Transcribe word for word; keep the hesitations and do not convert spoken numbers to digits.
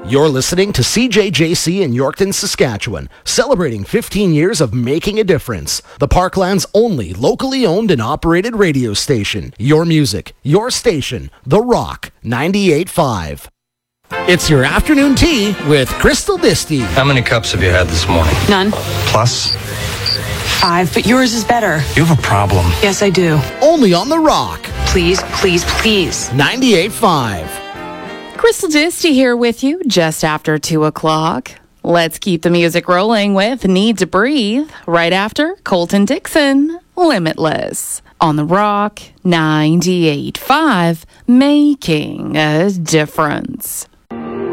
You're listening to C J J C in Yorkton, Saskatchewan, celebrating fifteen years of making a difference. The Parkland's only locally owned and operated radio station. Your music, your station, The Rock, ninety-eight point five. It's your afternoon tea with Crystal Disty. How many cups have you had this morning? None. Plus? Five, but yours is better. You have a problem. Yes, I do. Only on The Rock. Please, please, please. ninety-eight point five. Crystal Disty here with you just after two o'clock. Let's keep the music rolling with Need to Breathe right after Colton Dixon, Limitless. On The Rock, ninety-eight point five, making a difference.